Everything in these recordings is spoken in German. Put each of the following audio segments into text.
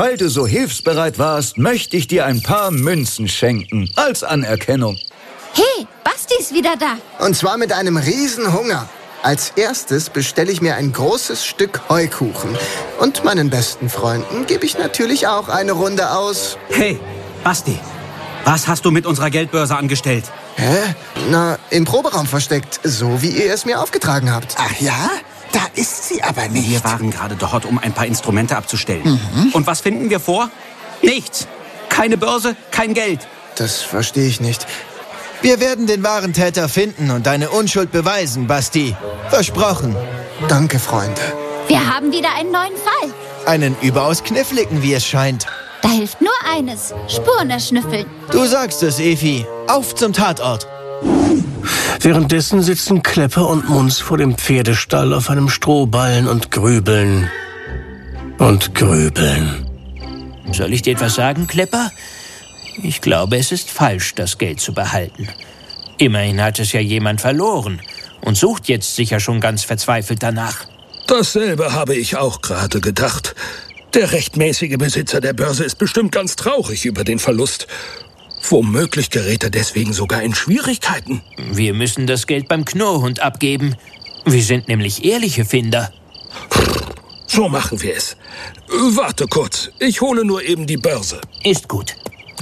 Weil du so hilfsbereit warst, möchte ich dir ein paar Münzen schenken, als Anerkennung. Hey, Basti ist wieder da. Und zwar mit einem Riesenhunger. Als erstes bestelle ich mir ein großes Stück Heukuchen. Und meinen besten Freunden gebe ich natürlich auch eine Runde aus. Hey, Basti, was hast du mit unserer Geldbörse angestellt? Hä? Na, im Proberaum versteckt, so wie ihr es mir aufgetragen habt. Ach ja? Da ist sie aber nicht. Wir waren gerade dort, um ein paar Instrumente abzustellen. Und was finden wir vor? Nichts. Keine Börse, kein Geld. Das verstehe ich nicht. Wir werden den wahren Täter finden und deine Unschuld beweisen, Basti. Versprochen. Danke, Freunde. Wir haben wieder einen neuen Fall. Einen überaus kniffligen, wie es scheint. Da hilft nur eines: Spuren erschnüffeln. Du sagst es, Efi. Auf zum Tatort. Währenddessen sitzen Klepper und Munz vor dem Pferdestall auf einem Strohballen und grübeln. Und grübeln. Soll ich dir etwas sagen, Klepper? Ich glaube, es ist falsch, das Geld zu behalten. Immerhin hat es ja jemand verloren und sucht jetzt sicher schon ganz verzweifelt danach. Dasselbe habe ich auch gerade gedacht. Der rechtmäßige Besitzer der Börse ist bestimmt ganz traurig über den Verlust. Womöglich gerät er deswegen sogar in Schwierigkeiten. Wir müssen das Geld beim Knurrhund abgeben. Wir sind nämlich ehrliche Finder. So machen wir es. Warte kurz, ich hole nur eben die Börse. Ist gut.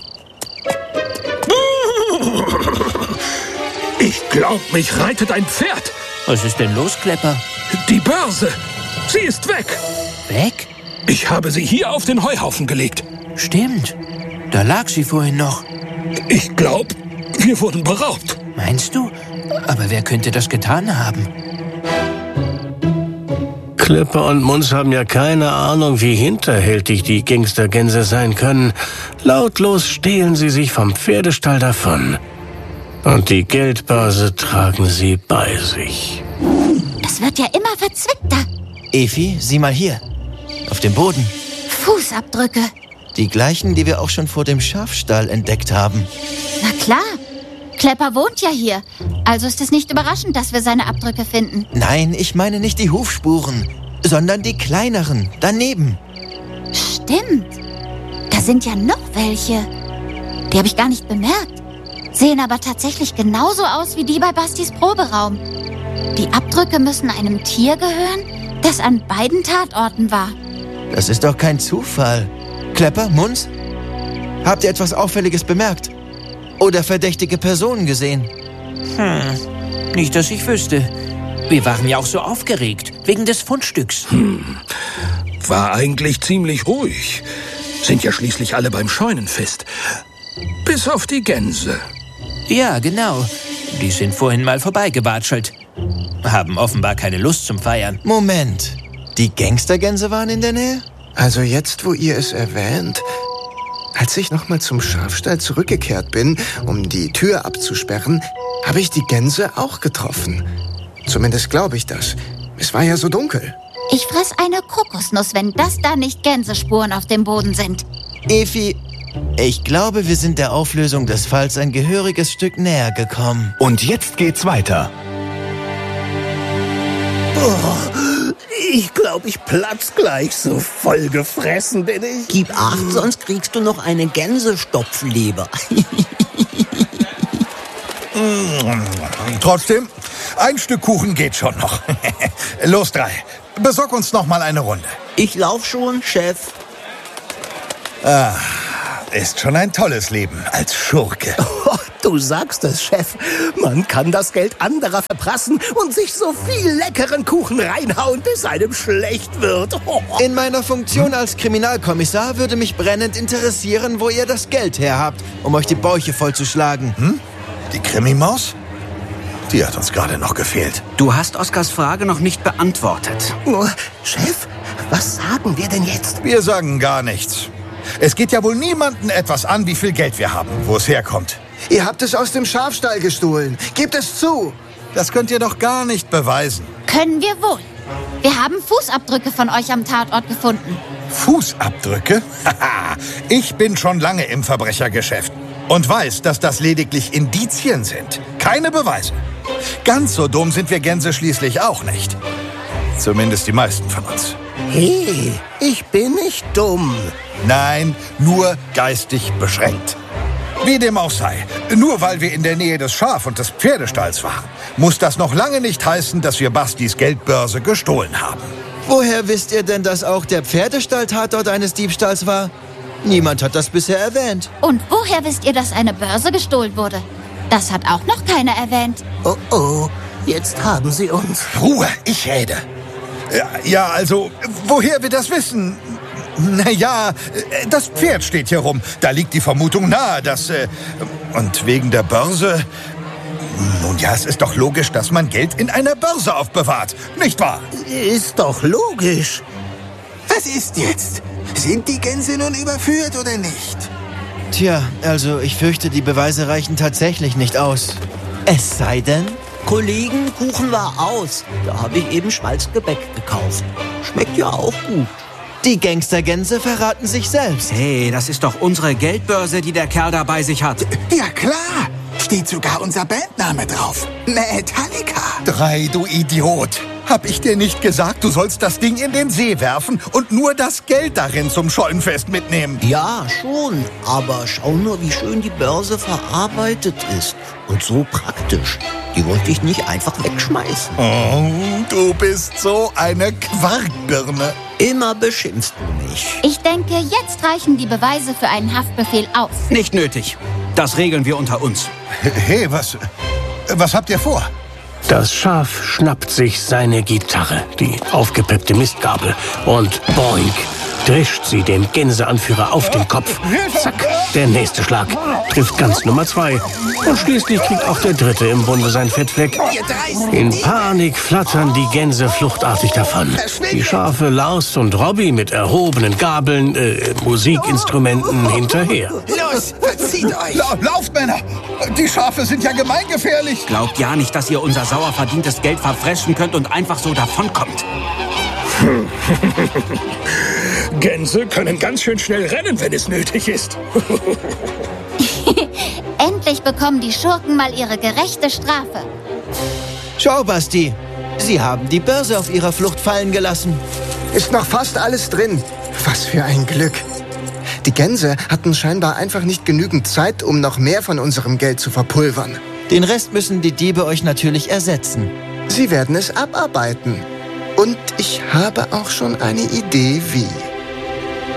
Ich glaub, mich reitet ein Pferd. Was ist denn los, Klepper? Die Börse, sie ist weg. Weg? Ich habe sie hier auf den Heuhaufen gelegt. Stimmt, da lag sie vorhin noch. Ich glaub, wir wurden beraubt. Meinst du? Aber wer könnte das getan haben? Klepper und Munz haben ja keine Ahnung, wie hinterhältig die Gangstergänse sein können. Lautlos stehlen sie sich vom Pferdestall davon. Und die Geldbörse tragen sie bei sich. Es wird ja immer verzwickter. Efi, sieh mal hier. Auf dem Boden. Fußabdrücke. Die gleichen, die wir auch schon vor dem Schafstall entdeckt haben. Na klar. Klepper wohnt ja hier. Also ist es nicht überraschend, dass wir seine Abdrücke finden. Nein, ich meine nicht die Hufspuren, sondern die kleineren, daneben. Stimmt. Da sind ja noch welche. Die habe ich gar nicht bemerkt. Sehen aber tatsächlich genauso aus wie die bei Bastis Proberaum. Die Abdrücke müssen einem Tier gehören, das an beiden Tatorten war. Das ist doch kein Zufall. Klepper, Munz? Habt ihr etwas Auffälliges bemerkt? Oder verdächtige Personen gesehen? Nicht, dass ich wüsste. Wir waren ja auch so aufgeregt, wegen des Fundstücks. War eigentlich ziemlich ruhig. Sind ja schließlich alle beim Scheunenfest. Bis auf die Gänse. Ja, genau. Die sind vorhin mal vorbeigewatschelt. Haben offenbar keine Lust zum Feiern. Moment. Die Gangstergänse waren in der Nähe? Also jetzt, wo ihr es erwähnt... Als ich nochmal zum Schafstall zurückgekehrt bin, um die Tür abzusperren, habe ich die Gänse auch getroffen. Zumindest glaube ich das. Es war ja so dunkel. Ich fress eine Kokosnuss, wenn das da nicht Gänsespuren auf dem Boden sind. Efi, ich glaube, wir sind der Auflösung des Falls ein gehöriges Stück näher gekommen. Und jetzt geht's weiter. Ich glaube, ich platz gleich, so voll gefressen bin ich. Gib acht, sonst kriegst du noch eine Gänsestopfleber. Trotzdem, ein Stück Kuchen geht schon noch. Los, drei. Besorg uns noch mal eine Runde. Ich lauf schon, Chef. Ist schon ein tolles Leben als Schurke. Oh, du sagst es, Chef. Man kann das Geld anderer verprassen und sich so viel leckeren Kuchen reinhauen, bis einem schlecht wird. In meiner Funktion als Kriminalkommissar würde mich brennend interessieren, wo ihr das Geld her habt, um euch die Bäuche vollzuschlagen. Die Krimimaus? Die hat uns gerade noch gefehlt. Du hast Oskars Frage noch nicht beantwortet. Chef, was sagen wir denn jetzt? Wir sagen gar nichts. Es geht ja wohl niemanden etwas an, wie viel Geld wir haben, wo es herkommt. Ihr habt es aus dem Schafstall gestohlen. Gebt es zu. Das könnt ihr doch gar nicht beweisen. Können wir wohl. Wir haben Fußabdrücke von euch am Tatort gefunden. Fußabdrücke? Haha, ich bin schon lange im Verbrechergeschäft und weiß, dass das lediglich Indizien sind, keine Beweise. Ganz so dumm sind wir Gänse schließlich auch nicht. Zumindest die meisten von uns. Hey, ich bin nicht dumm. Nein, nur geistig beschränkt. Wie dem auch sei, nur weil wir in der Nähe des Schaf- und des Pferdestalls waren, muss das noch lange nicht heißen, dass wir Bastis Geldbörse gestohlen haben. Woher wisst ihr denn, dass auch der Pferdestall Tatort eines Diebstahls war? Niemand hat das bisher erwähnt. Und woher wisst ihr, dass eine Börse gestohlen wurde? Das hat auch noch keiner erwähnt. Oh oh, jetzt haben sie uns. Ruhe, ich rede. Ja, also, woher wir das wissen? Naja, das Pferd steht hier rum. Da liegt die Vermutung nahe, dass... Und wegen der Börse... Nun ja, es ist doch logisch, dass man Geld in einer Börse aufbewahrt, nicht wahr? Ist doch logisch. Was ist jetzt? Sind die Gänse nun überführt oder nicht? Tja, also ich fürchte, die Beweise reichen tatsächlich nicht aus. Es sei denn... Kollegen, Kuchen war aus. Da habe ich eben Schmalzgebäck gekauft. Schmeckt ja auch gut. Die Gangstergänse verraten sich selbst. Hey, das ist doch unsere Geldbörse, die der Kerl da bei sich hat. Ja klar, steht sogar unser Bandname drauf. Metallica. 3, du Idiot. Hab ich dir nicht gesagt, du sollst das Ding in den See werfen und nur das Geld darin zum Schollenfest mitnehmen? Ja, schon. Aber schau nur, wie schön die Börse verarbeitet ist. Und so praktisch. Die wollte ich nicht einfach wegschmeißen. Oh, du bist so eine Quarkbirne. Immer beschimpfst du mich. Ich denke, jetzt reichen die Beweise für einen Haftbefehl aus. Nicht nötig. Das regeln wir unter uns. Hey, was habt ihr vor? Das Schaf schnappt sich seine Gitarre, die aufgepeppte Mistgabel, und boink, drischt sie dem Gänseanführer auf den Kopf. Zack, der nächste Schlag trifft ganz Nummer 2. Und schließlich kriegt auch der dritte im Bunde sein Fettfleck. In Panik flattern die Gänse fluchtartig davon. Die Schafe Lars und Robby mit erhobenen Gabeln, Musikinstrumenten hinterher. Los, verzieht euch! Lauft, Männer! Die Schafe sind ja gemeingefährlich. Glaubt ja nicht, dass ihr unser sauer verdientes Geld verfressen könnt und einfach so davonkommt. Gänse können ganz schön schnell rennen, wenn es nötig ist. Endlich bekommen die Schurken mal ihre gerechte Strafe. Schau, Basti. Sie haben die Börse auf ihrer Flucht fallen gelassen. Ist noch fast alles drin. Was für ein Glück. Die Gänse hatten scheinbar einfach nicht genügend Zeit, um noch mehr von unserem Geld zu verpulvern. Den Rest müssen die Diebe euch natürlich ersetzen. Sie werden es abarbeiten. Und ich habe auch schon eine Idee, wie.